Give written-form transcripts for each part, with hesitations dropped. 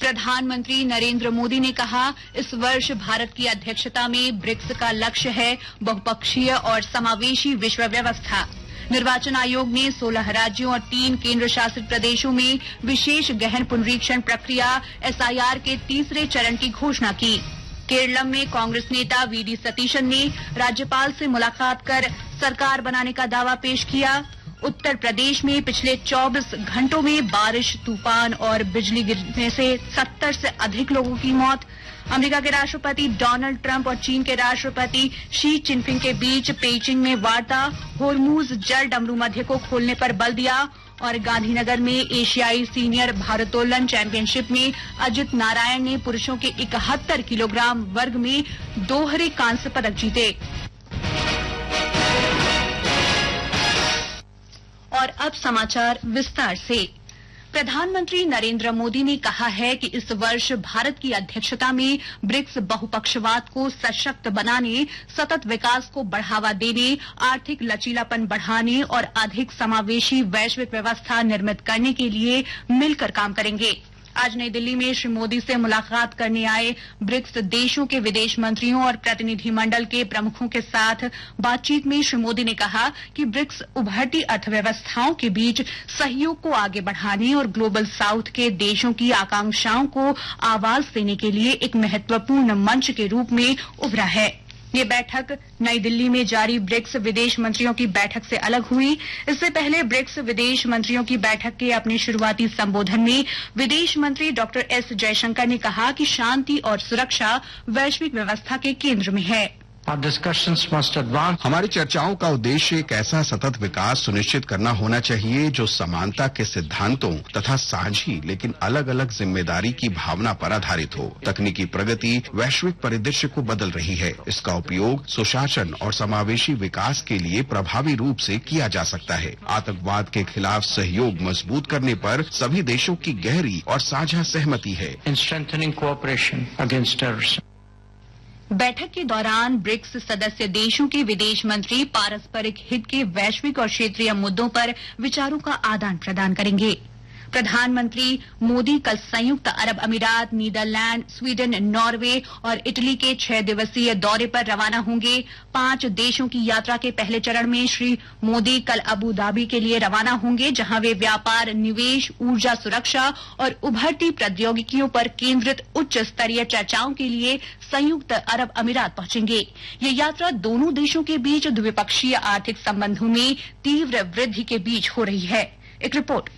प्रधानमंत्री नरेंद्र मोदी ने कहा, इस वर्ष भारत की अध्यक्षता में ब्रिक्स का लक्ष्य है बहुपक्षीय और समावेशी विश्व व्यवस्था। निर्वाचन आयोग ने 16 राज्यों और 3 केंद्र शासित प्रदेशों में विशेष गहन पुनरीक्षण प्रक्रिया SIR के तीसरे चरण की घोषणा की। केरलम में कांग्रेस नेता VD सतीशन ने राज्यपाल से मुलाकात कर सरकार बनाने का दावा पेश किया। उत्तर प्रदेश में पिछले 24 घंटों में बारिश, तूफान और बिजली गिरने से 70 से अधिक लोगों की मौत। अमेरिका के राष्ट्रपति डोनाल्ड ट्रंप और चीन के राष्ट्रपति शी जिनपिंग के बीच पेइचिंग में वार्ता। होर्मुज जल डमरू मध्य को खोलने पर बल दिया। और गांधीनगर में एशियाई सीनियर भारोत्तोलन चैंपियनशिप में अजित नारायण ने पुरुषों के 71 किलोग्राम वर्ग में दोहरे कांस्य पदक जीते। और अब समाचार विस्तार से। प्रधानमंत्री नरेंद्र मोदी ने कहा है कि इस वर्ष भारत की अध्यक्षता में ब्रिक्स बहुपक्षवाद को सशक्त बनाने, सतत विकास को बढ़ावा देने, आर्थिक लचीलापन बढ़ाने और अधिक समावेशी वैश्विक व्यवस्था निर्मित करने के लिए मिलकर काम करेंगे। आज नई दिल्ली में श्री मोदी से मुलाकात करने आए ब्रिक्स देशों के विदेश मंत्रियों और प्रतिनिधिमंडल के प्रमुखों के साथ बातचीत में श्री मोदी ने कहा कि ब्रिक्स उभरती अर्थव्यवस्थाओं के बीच सहयोग को आगे बढ़ाने और ग्लोबल साउथ के देशों की आकांक्षाओं को आवाज देने के लिए एक महत्वपूर्ण मंच के रूप में उभरा है। ये बैठक नई दिल्ली में जारी ब्रिक्स विदेश मंत्रियों की बैठक से अलग हुई। इससे पहले ब्रिक्स विदेश मंत्रियों की बैठक के अपने शुरुआती संबोधन में विदेश मंत्री डॉक्टर S जयशंकर ने कहा कि शांति और सुरक्षा वैश्विक व्यवस्था के केंद्र में है। हमारी चर्चाओं का उद्देश्य एक ऐसा सतत विकास सुनिश्चित करना होना चाहिए जो समानता के सिद्धांतों तथा साझी लेकिन अलग अलग जिम्मेदारी की भावना पर आधारित हो। तकनीकी प्रगति वैश्विक परिदृश्य को बदल रही है। इसका उपयोग सुशासन और समावेशी विकास के लिए प्रभावी रूप से किया जा सकता है। आतंकवाद के खिलाफ सहयोग मजबूत करने पर सभी देशों की गहरी और साझा सहमति है। बैठक के दौरान ब्रिक्स सदस्य देशों के विदेश मंत्री पारस्परिक हित के वैश्विक और क्षेत्रीय मुद्दों पर विचारों का आदान प्रदान करेंगे। प्रधानमंत्री मोदी कल संयुक्त अरब अमीरात, नीदरलैंड, स्वीडन, नॉर्वे और इटली के 6 दिवसीय दौरे पर रवाना होंगे। 5 देशों की यात्रा के पहले चरण में श्री मोदी कल अबू धाबी के लिए रवाना होंगे, जहां वे व्यापार, निवेश, ऊर्जा सुरक्षा और उभरती प्रौद्योगिकियों पर केंद्रित उच्च स्तरीय चर्चाओं के लिए संयुक्त अरब अमीरात पहुंचेंगे। ये यात्रा दोनों देशों के बीच द्विपक्षीय आर्थिक संबंधों में तीव्र वृद्धि के बीच हो रही है। एक रिपोर्ट।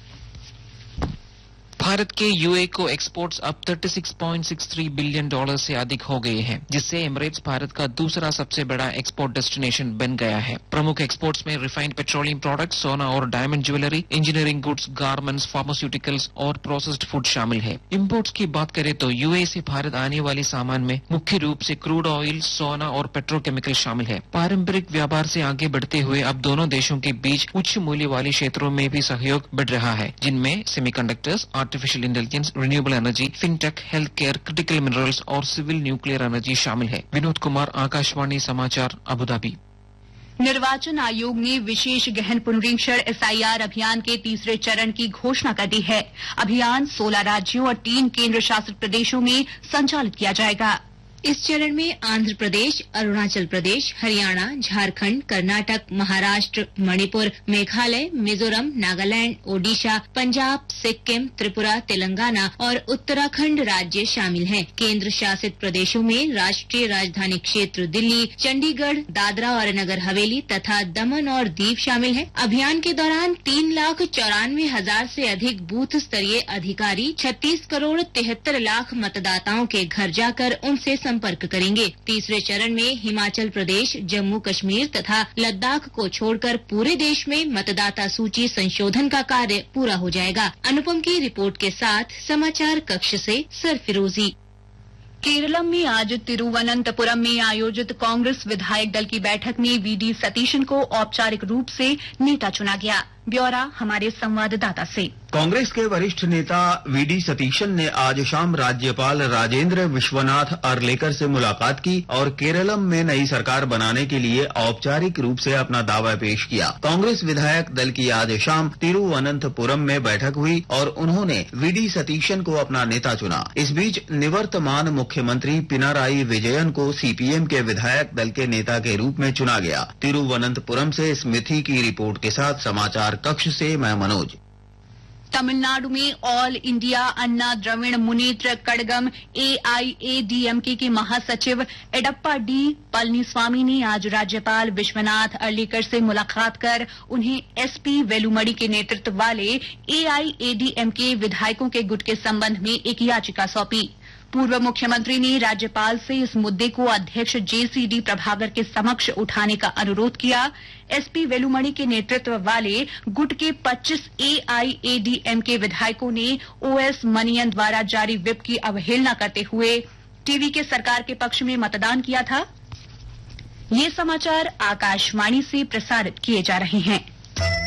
भारत के यूए को एक्सपोर्ट्स अब $36.63 बिलियन से अधिक हो गए हैं, जिससे एमिरेट्स भारत का दूसरा सबसे बड़ा एक्सपोर्ट डेस्टिनेशन बन गया है। प्रमुख एक्सपोर्ट्स में रिफाइंड पेट्रोलियम प्रोडक्ट्स, सोना और diamond jewellery, engineering goods, garments, pharmaceuticals और प्रोसेस्ड फूड शामिल है। इम्पोर्ट्स की बात करें तो यूए से भारत आने वाले सामान में मुख्य रूप से क्रूड ऑयल, सोना और पेट्रोकेमिकल शामिल है। पारंपरिक व्यापार से आगे बढ़ते हुए अब दोनों देशों के बीच उच्च मूल्य वाले क्षेत्रों में भी सहयोग बढ़ रहा है, जिनमें semiconductors, artificial intelligence, renewable energy, fintech, health care, critical minerals और सिविल न्यूक्लियर एनर्जी शामिल है। विनोद कुमार, आकाशवाणी समाचार, अबू धाबी। निर्वाचन आयोग ने विशेष गहन पुनरीक्षण SIR अभियान के तीसरे चरण की घोषणा कर दी है। अभियान 16 राज्यों और 3 केंद्र शासित प्रदेशों में संचालित किया जाएगा। इस चरण में आंध्र प्रदेश, अरुणाचल प्रदेश, हरियाणा, झारखंड, कर्नाटक, महाराष्ट्र, मणिपुर, मेघालय, मिजोरम, नागालैंड, ओडिशा, पंजाब, सिक्किम, त्रिपुरा, तेलंगाना और उत्तराखंड राज्य शामिल हैं। केंद्र शासित प्रदेशों में राष्ट्रीय राजधानी क्षेत्र दिल्ली, चंडीगढ़, दादरा और नगर हवेली तथा दमन और दीव शामिल हैं। अभियान के दौरान 3,94,000 से अधिक बूथ स्तरीय अधिकारी 36 करोड़ 73 लाख मतदाताओं के घर जाकर उनसे संपर्क करेंगे। तीसरे चरण में हिमाचल प्रदेश, जम्मू कश्मीर तथा लद्दाख को छोड़कर पूरे देश में मतदाता सूची संशोधन का कार्य पूरा हो जाएगा। अनुपम की रिपोर्ट के साथ समाचार कक्ष से सरफिरोजी। केरलम में आज तिरुवनंतपुरम में आयोजित कांग्रेस विधायक दल की बैठक में VD सतीशन को औपचारिक रूप से नेता चुना गया। ब्यौरा हमारे संवाददाता से। कांग्रेस के वरिष्ठ नेता वीडी सतीशन ने आज शाम राज्यपाल राजेंद्र विश्वनाथ अर्लेकर से मुलाकात की और केरलम में नई सरकार बनाने के लिए औपचारिक रूप से अपना दावा पेश किया। कांग्रेस विधायक दल की आज शाम तिरुवनंतपुरम में बैठक हुई और उन्होंने वीडी सतीशन को अपना नेता चुना। इस बीच निवर्तमान मुख्यमंत्री पिनाराई विजयन को सीपीएम के विधायक दल के नेता के रूप में चुना गया। तिरुवनंतपुरम से स्मिथी की रिपोर्ट के साथ समाचार कक्ष से मैं मनोज। तमिलनाडु में ऑल इंडिया अन्ना द्रविड़ मुनेत्र कड़गम एआईएडीएमके के महासचिव एडप्पा डी पलनीस्वामी ने आज राज्यपाल विश्वनाथ अर्लेकर से मुलाकात कर उन्हें एसपी वेलुमड़ी के नेतृत्व वाले एआईएडीएमके विधायकों के गुट के संबंध में एक याचिका सौंपी। पूर्व मुख्यमंत्री ने राज्यपाल से इस मुद्दे को अध्यक्ष जेसीडी प्रभाकर के समक्ष उठाने का अनुरोध किया। एसपी वेलुमड़ी के नेतृत्व वाले गुट के 25 एआईएडीएमके विधायकों ने ओएस मनियन द्वारा जारी व्हिप की अवहेलना करते हुए टीवी के सरकार के पक्ष में मतदान किया था। ये समाचार आकाशवाणी से प्रसारित किए जा रहे हैं।